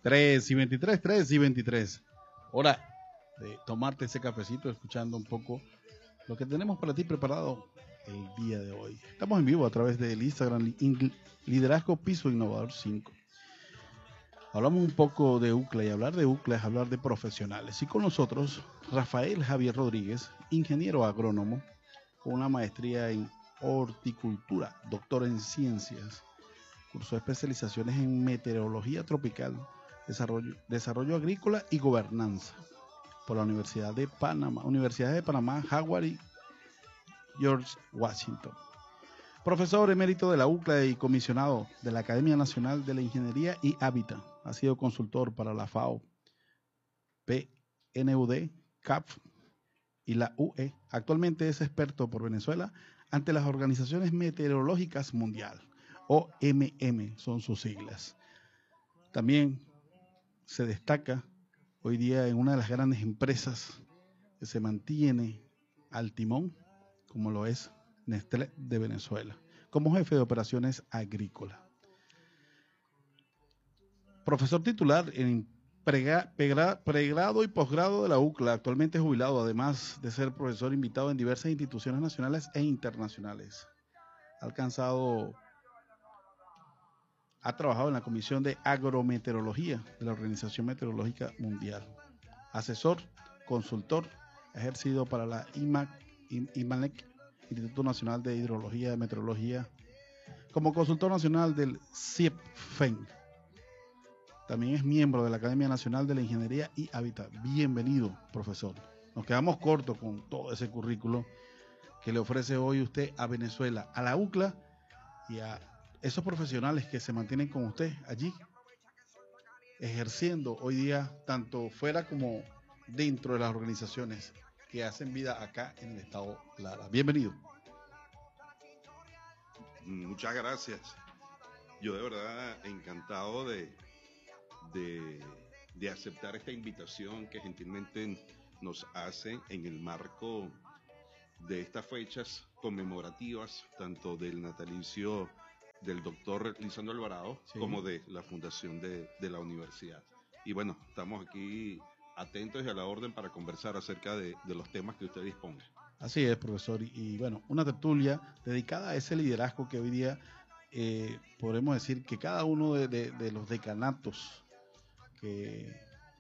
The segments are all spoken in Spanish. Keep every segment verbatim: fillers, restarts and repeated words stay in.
tres y veintitrés, tres y veintitrés. Hora de tomarte ese cafecito, escuchando un poco lo que tenemos para ti preparado el día de hoy. Estamos en vivo a través del Instagram Liderazgo Piso Innovador cinco. Hablamos un poco de UCLA, y hablar de UCLA es hablar de profesionales. Y con nosotros, Rafael Javier Rodríguez, ingeniero agrónomo, con una maestría en horticultura, doctor en ciencias, cursó especializaciones en meteorología tropical, desarrollo, desarrollo agrícola y gobernanza por la Universidad de Panamá, Universidad de Panamá, Howard y George Washington. Profesor emérito de la UCLA y comisionado de la Academia Nacional de la Ingeniería y Hábitat. Ha sido consultor para la FAO, P N U D, C A P y la U E. Actualmente es experto por Venezuela ante las organizaciones meteorológicas mundial, O M M son sus siglas. También se destaca hoy día en una de las grandes empresas que se mantiene al timón, como lo es Nestlé de Venezuela, como jefe de operaciones agrícolas. Profesor titular en prega, pregra, pregrado y posgrado de la UCLA, actualmente jubilado, además de ser profesor invitado en diversas instituciones nacionales e internacionales. Ha alcanzado, ha trabajado en la Comisión de Agrometeorología de la Organización Meteorológica Mundial. Asesor, consultor, ha ejercido para la IMAC, IMALEC, Instituto Nacional de Hidrología y Meteorología, como consultor nacional del CIEPFEN. También es miembro de la Academia Nacional de la Ingeniería y Hábitat. Bienvenido, profesor. Nos quedamos cortos con todo ese currículo que le ofrece hoy usted a Venezuela, a la UCLA y a esos profesionales que se mantienen con usted allí, ejerciendo hoy día tanto fuera como dentro de las organizaciones que hacen vida acá en el estado Lara. Bienvenido. Muchas gracias. Yo de verdad encantado de, de, de aceptar esta invitación que gentilmente nos hacen en el marco de estas fechas conmemorativas, tanto del natalicio del doctor Lisandro Alvarado, sí, como de la fundación de, de la universidad. Y bueno, estamos aquí atentos y a la orden para conversar acerca de, de los temas que usted disponga. Así es, profesor. Y, y bueno, una tertulia dedicada a ese liderazgo que hoy día eh, podemos decir que cada uno de, de, de los decanatos que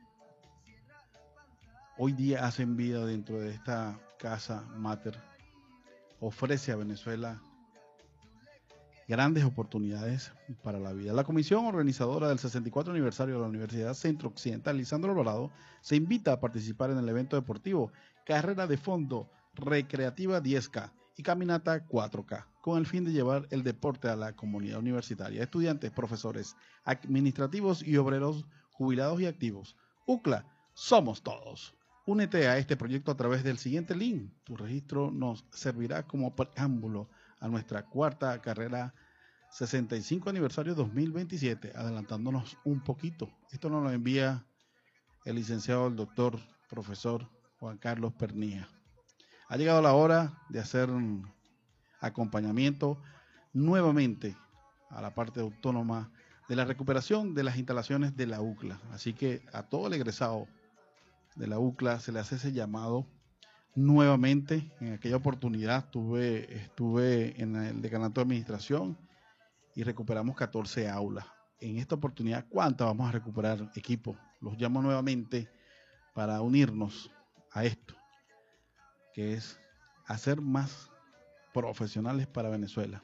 hoy día hacen vida dentro de esta casa mater ofrece a Venezuela grandes oportunidades para la vida. La comisión organizadora del sesenta y cuatro aniversario de la Universidad Centro Occidental Lisandro Alvarado se invita a participar en el evento deportivo Carrera de Fondo Recreativa diez K y Caminata cuatro K, con el fin de llevar el deporte a la comunidad universitaria, estudiantes, profesores, administrativos y obreros jubilados y activos. UCLA, somos todos. Únete a este proyecto a través del siguiente link. Tu registro nos servirá como preámbulo a nuestra cuarta carrera sesenta y cinco aniversario dos mil veintisiete, adelantándonos un poquito. Esto nos lo envía el licenciado, el doctor, profesor Juan Carlos Pernía. Ha llegado la hora de hacer un acompañamiento nuevamente a la parte autónoma de la recuperación de las instalaciones de la UCLA. Así que a todo el egresado de la UCLA se le hace ese llamado nuevamente. En aquella oportunidad estuve, estuve en el decanato de administración y recuperamos catorce aulas. En esta oportunidad, ¿cuántas vamos a recuperar equipos? Los llamo nuevamente para unirnos a esto, que es hacer más profesionales para Venezuela.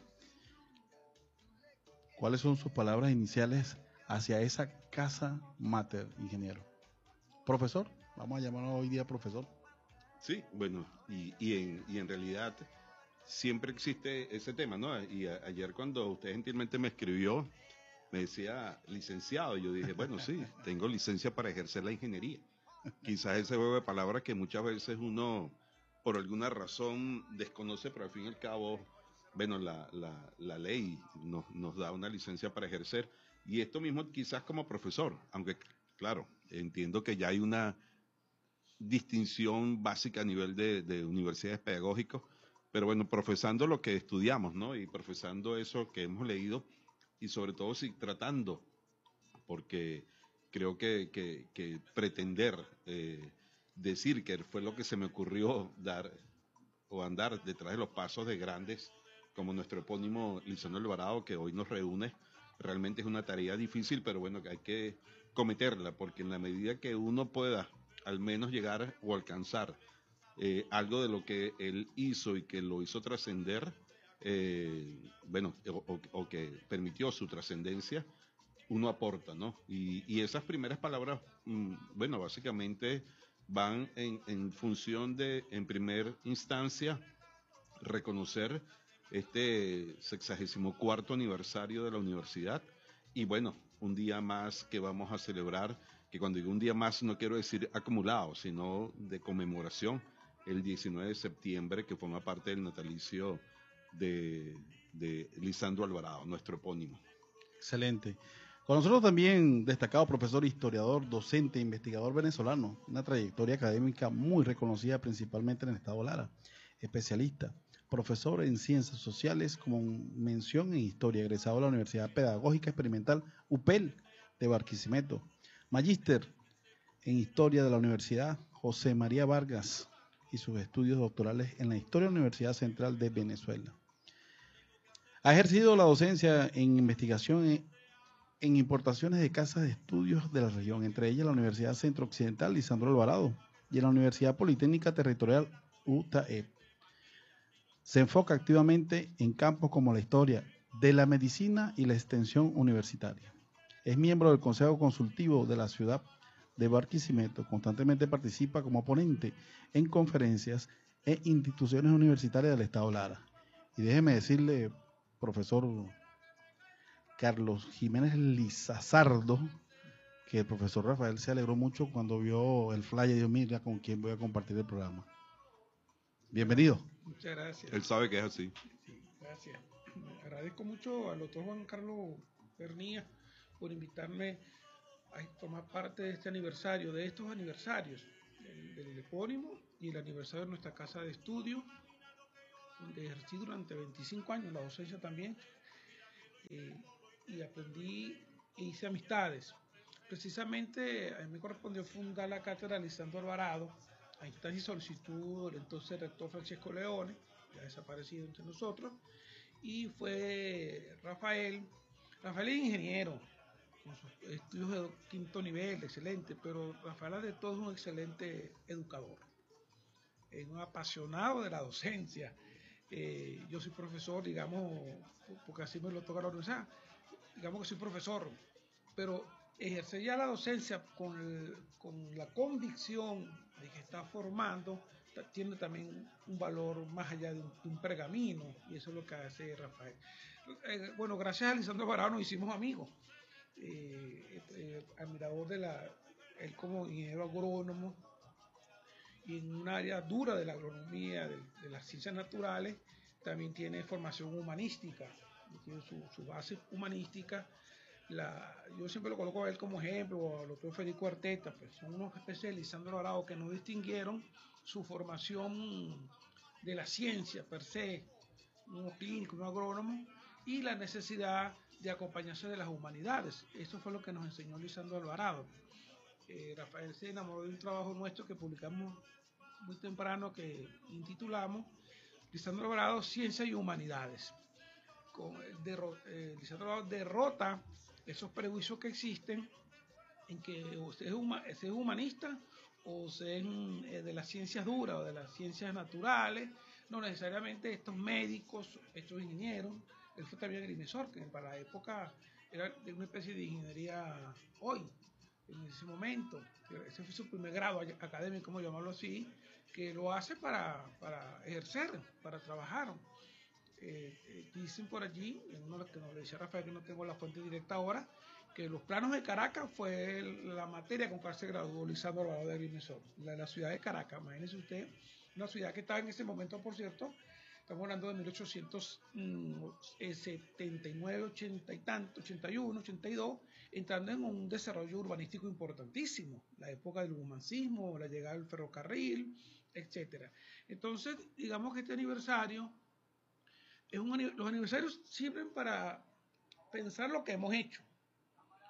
¿Cuáles son sus palabras iniciales hacia esa casa mater, ingeniero? Profesor, vamos a llamarlo hoy día profesor. Sí, bueno, y, y, en, y en realidad siempre existe ese tema, ¿no? Y a, ayer cuando usted gentilmente me escribió, me decía licenciado, y yo dije, bueno, sí, tengo licencia para ejercer la ingeniería. Quizás ese juego de palabras que muchas veces uno, por alguna razón, desconoce, pero al fin y al cabo, bueno, la, la, la ley nos, nos da una licencia para ejercer. Y esto mismo quizás como profesor, aunque, claro, entiendo que ya hay una distinción básica a nivel de, de universidades pedagógicas, pero bueno, profesando lo que estudiamos, ¿no? Y profesando eso que hemos leído y sobre todo si tratando, porque creo que, que, que pretender eh, decir que fue lo que se me ocurrió dar o andar detrás de los pasos de grandes como nuestro epónimo Lisandro Alvarado, que hoy nos reúne, realmente es una tarea difícil, pero bueno, que hay que cometerla, porque en la medida que uno pueda al menos llegar o alcanzar eh, algo de lo que él hizo y que lo hizo trascender, eh, bueno, o, o, o que permitió su trascendencia, uno aporta, ¿no? Y, y esas primeras palabras, mmm, bueno, básicamente van en, en función de, en primer instancia, reconocer este sexagésimo cuarto aniversario de la universidad y bueno, un día más que vamos a celebrar, que cuando digo un día más no quiero decir acumulado, sino de conmemoración, el diecinueve de septiembre, que forma parte del natalicio de, de Lisandro Alvarado, nuestro epónimo. Excelente. Con nosotros también destacado profesor, historiador, docente, investigador venezolano, una trayectoria académica muy reconocida principalmente en el estado Lara, especialista, profesor en ciencias sociales como mención en historia, egresado de la Universidad Pedagógica Experimental U P E L de Barquisimeto, magíster en historia de la Universidad José María Vargas y sus estudios doctorales en la historia de la Universidad Central de Venezuela. Ha ejercido la docencia en investigación en, en importaciones de casas de estudios de la región, entre ellas la Universidad Centro Occidental Lisandro Alvarado y en la Universidad Politécnica Territorial U T A E. Se enfoca activamente en campos como la historia de la medicina y la extensión universitaria. Es miembro del Consejo Consultivo de la ciudad de Barquisimeto. Constantemente participa como ponente en conferencias e instituciones universitarias del Estado Lara. Y déjeme decirle, profesor Carlos Jiménez Lizazardo, que el profesor Rafael se alegró mucho cuando vio el flyer y dijo, mira con quién voy a compartir el programa. Bienvenido. Muchas gracias. Él sabe que es así. Sí, gracias. Agradezco mucho al doctor Juan Carlos Pernía por invitarme a tomar parte de este aniversario, de estos aniversarios, del, del epónimo y el aniversario de nuestra casa de estudio, donde ejercí durante veinticinco años la docencia también, eh, y aprendí e hice amistades. Precisamente a mí me correspondió fundar la cátedra Lisandro Alvarado, a instancia y solicitud del entonces rector Francesco Leone, ya desaparecido entre nosotros, y fue Rafael, Rafael es ingeniero, con sus estudios de quinto nivel, excelente, pero Rafael de todo es un excelente educador, es un apasionado de la docencia. Eh, yo soy profesor, digamos, porque así me lo toca la universidad, digamos que soy profesor, pero ejercer ya la docencia con, el, con la convicción de que está formando, tiene también un valor más allá de un, de un pergamino, y eso es lo que hace Rafael. Eh, bueno, gracias a Lisandro Alvarado nos hicimos amigos. Eh, eh, admirador de la, él como ingeniero agrónomo, y en un área dura de la agronomía, de, de las ciencias naturales, también tiene formación humanística, tiene su, su base humanística. La, yo siempre lo coloco a él como ejemplo, o al doctor Federico Arteta, pues son unos especialistas, Lisandro Alvarado, que no distinguieron su formación de la ciencia per se, uno clínico, uno agrónomo, y la necesidad de acompañarse de las humanidades. Eso fue lo que nos enseñó Lisandro Alvarado. Eh, Rafael se enamoró de un trabajo nuestro que publicamos muy temprano, que intitulamos Lisandro Alvarado, Ciencia y Humanidades. Con, derro, eh, Lisandro Alvarado derrota esos prejuicios que existen en que o se es, huma, se es humanista o se es eh, de las ciencias duras o de las ciencias naturales, no necesariamente estos médicos, estos ingenieros. Él fue también agrimensor, que para la época era de una especie de ingeniería hoy, en ese momento. Ese fue su primer grado académico, como llamarlo así, que lo hace para, para ejercer, para trabajar. Eh, eh, dicen por allí, en uno que nos le decía Rafael, que no tengo la fuente directa ahora, que los planos de Caracas fue el, la materia con cual se graduó Lisandro Alvarado de agrimensor, la, la ciudad de Caracas. Imagínense usted, una ciudad que estaba en ese momento, por cierto, estamos hablando de mil ochocientos setenta y nueve, ochenta y tanto, ochenta y uno, ochenta y dos, entrando en un desarrollo urbanístico importantísimo, la época del humancismo, la llegada del ferrocarril, etcétera. Entonces, digamos que este aniversario es un, los aniversarios sirven para pensar lo que hemos hecho,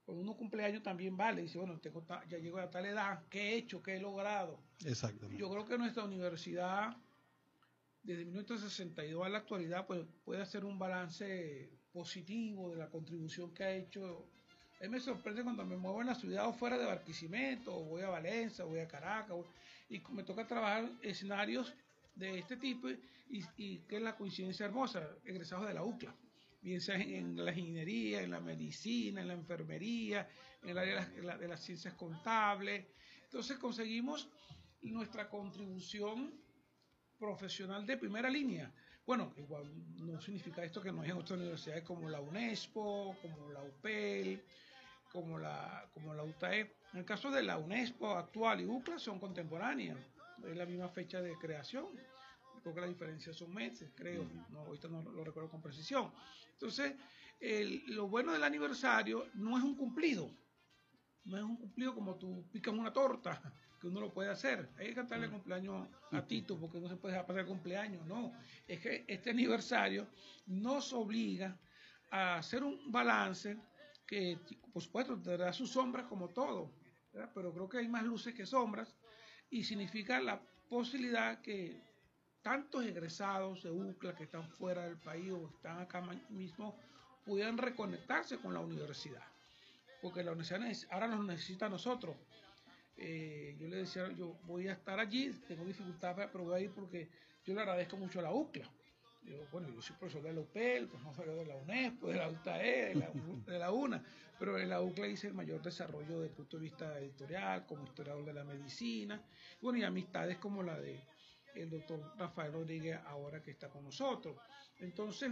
Cuando uno cumpleaños también vale, dice, bueno, tengo ta, ya llego a tal edad, ¿qué he hecho? ¿Qué he logrado? Exactamente. Yo creo que nuestra universidad, desde mil novecientos sesenta y dos a la actualidad, pues puede hacer un balance positivo de la contribución que ha hecho. A mí me sorprende cuando me muevo en la ciudad o fuera de Barquisimeto, o voy a Valencia, o voy a Caracas, o, y me toca trabajar escenarios de este tipo, y, y que es la coincidencia hermosa, egresados de la U C L A. Bien sea en, en la ingeniería, en la medicina, en la enfermería, en el área de, la, de las ciencias contables. Entonces conseguimos nuestra contribución profesional de primera línea. Bueno, igual no significa esto que no hay en otras universidades como la UNESPO, como la U P E L, como la, como la U T A E. En el caso de la UNESPO actual y U C L A son contemporáneas, es la misma fecha de creación. Creo que la diferencia son meses, creo, no, ahorita no lo recuerdo con precisión. Entonces, el, lo bueno del aniversario no es un cumplido, no es un cumplido como tú picas una torta, que uno lo puede hacer. Hay que cantarle cumpleaños a Tito porque no se puede dejar pasar el cumpleaños, no. Es que este aniversario nos obliga a hacer un balance que, por supuesto, tendrá sus sombras como todo, ¿verdad? Pero creo que hay más luces que sombras y significa la posibilidad que tantos egresados de U C L A que están fuera del país o están acá mismo pudieran reconectarse con la universidad, porque la universidad ahora nos necesita a nosotros. Eh, yo le decía, yo voy a estar allí, tengo dificultades, pero voy a ir porque yo le agradezco mucho a la U C L A. Yo, bueno, yo soy profesor de la U P E L, profesor de la UNESPO, de la U T A E, de la, de la UNA, pero en la U C L A hice el mayor desarrollo desde el punto de vista editorial, como historiador de la medicina, bueno, y amistades como la de el doctor Rafael Rodríguez ahora que está con nosotros. Entonces,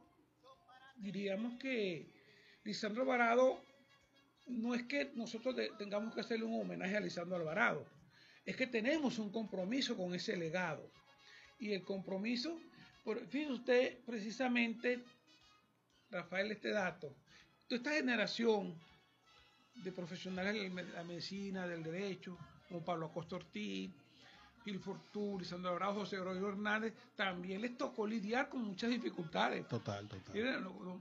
diríamos que Lisandro Alvarado, no es que nosotros de, tengamos que hacerle un homenaje a Lisandro Alvarado, es que tenemos un compromiso con ese legado. Y el compromiso, por, fíjese usted, precisamente, Rafael, este dato, toda esta generación de profesionales de la medicina, del derecho, como Pablo Acosta Ortiz, Gil Fortú, Lisandro Alvarado, José Gregorio Hernández, también les tocó lidiar con muchas dificultades. Total, total. Miren, lo, lo,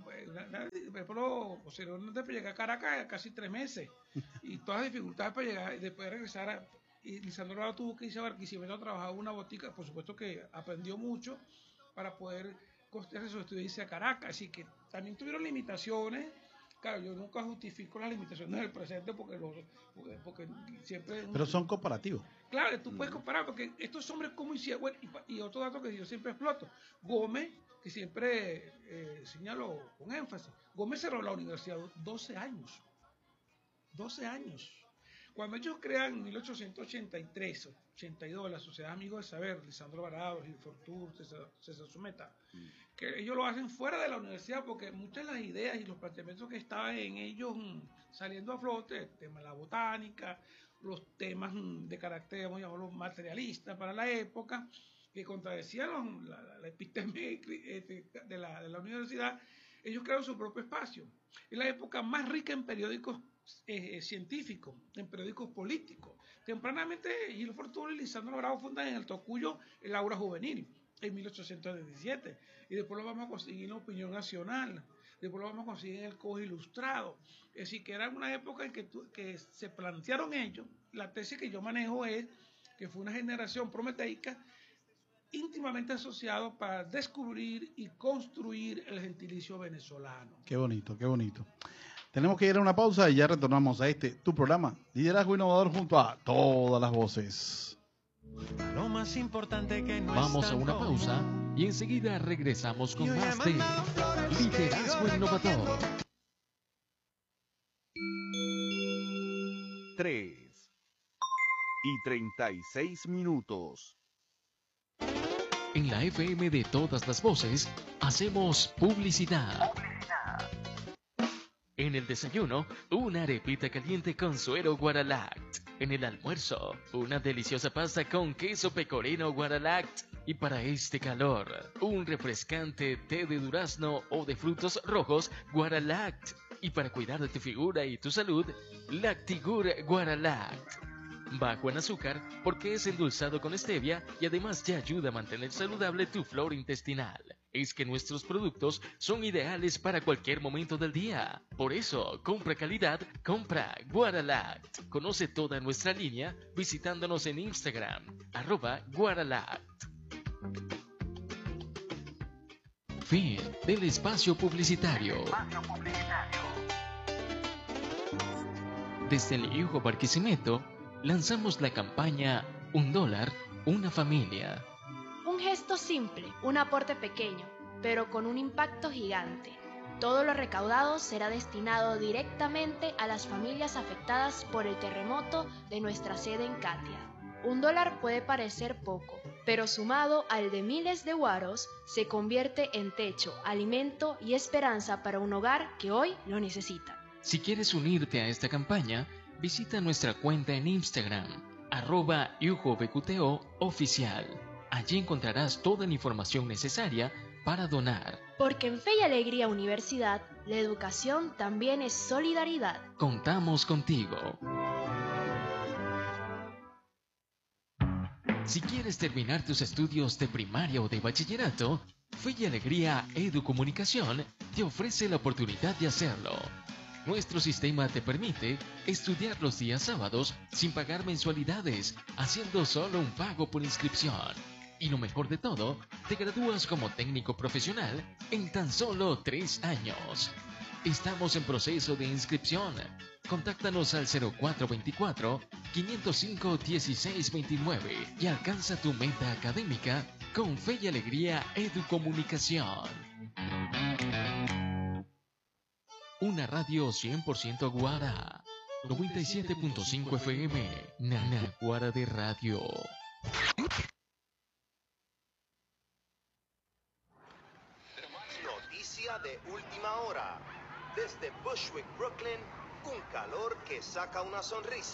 lo, José Gregorio Hernández para llegar a Caracas casi tres meses y todas las dificultades para llegar y después regresar a, y Lisandro Alvarado tuvo que irse a Barquisimeto a trabajar en una botica, por supuesto que aprendió mucho para poder costearse su estudio y irse a Caracas, así que también tuvieron limitaciones. Claro, yo nunca justifico las limitaciones del presente porque, lo, porque, porque siempre... Pero son comparativos. Claro, tú puedes comparar porque estos hombres como hicieron, bueno, y, y otro dato que yo siempre exploto, Gómez, que siempre eh, señalo con énfasis, Gómez cerró la universidad doce años, doce años. Cuando ellos crean en mil ochocientos ochenta y tres, ochenta y dos, la Sociedad Amigos del Saber, Lisandro Alvarado, Gil Fortú, César, César Zumeta, mm. que ellos lo hacen fuera de la universidad porque muchas de las ideas y los planteamientos que estaban en ellos mm, saliendo a flote, el tema de la botánica, los temas mm, de carácter, vamos a llamarlo materialista para la época, que contradecían los, la, la, la episteme de la, de la universidad, ellos crearon su propio espacio. Es la época más rica en periódicos Eh, científicos, en periódicos políticos. Tempranamente, Gil Fortuna y Lisandro Alvarado fundan en el Tocuyo el Aura Juvenil en mil ochocientos diecisiete y después lo vamos a conseguir en la Opinión Nacional, después lo vamos a conseguir en el Cojo Ilustrado. Es decir, que era una época en que, tu, que se plantearon ellos. La tesis que yo manejo es que fue una generación prometeica íntimamente asociado para descubrir y construir el gentilicio venezolano. Qué bonito, qué bonito. Tenemos que ir a una pausa y ya retornamos a este, tu programa, Liderazgo Innovador, junto a todas las voces. Lo más importante que no Vamos a una pausa y enseguida regresamos con más de Liderazgo Innovador. tres y treinta y seis minutos. En la F M de todas las voces, hacemos publicidad. En el desayuno, una arepita caliente con suero Guaralact. En el almuerzo, una deliciosa pasta con queso pecorino Guaralact. Y para este calor, un refrescante té de durazno o de frutos rojos Guaralact. Y para cuidar de tu figura y tu salud, Lactigur Guaralact. Bajo en azúcar porque es endulzado con stevia y además te ayuda a mantener saludable tu flora intestinal. es que nuestros productos son ideales para cualquier momento del día. Por eso, compra calidad, compra Guaralact. Conoce toda nuestra línea visitándonos en Instagram, arroba Guaralact. Fin del espacio publicitario. Desde el Yujo Barquisimeto lanzamos la campaña Un dólar, una familia. Un gesto simple, un aporte pequeño, pero con un impacto gigante. Todo lo recaudado será destinado directamente a las familias afectadas por el terremoto de nuestra sede en Catia. Un dólar puede parecer poco, pero sumado al de miles de guaros, se convierte en techo, alimento y esperanza para un hogar que hoy lo necesita. Si quieres unirte a esta campaña, visita nuestra cuenta en Instagram, arroba YujoBQTO oficial. Allí encontrarás toda la información necesaria para donar. Porque en Fe y Alegría Universidad, la educación también es solidaridad. Contamos contigo. Si quieres terminar tus estudios de primaria o de bachillerato, Fe y Alegría Educomunicación te ofrece la oportunidad de hacerlo. Nuestro sistema te permite estudiar los días sábados sin pagar mensualidades, haciendo solo un pago por inscripción. Y lo mejor de todo, te gradúas como técnico profesional en tan solo tres años. Estamos en proceso de inscripción. Contáctanos al cero cuatro veinticuatro, quinientos cinco, dieciséis veintinueve y alcanza tu meta académica con Fe y Alegría Educomunicación. Una radio cien por ciento Guara. noventa y siete punto cinco F M. Nana Guara de Radio. Noticia de última hora. Desde Bushwick, Brooklyn, un calor que saca una sonrisa.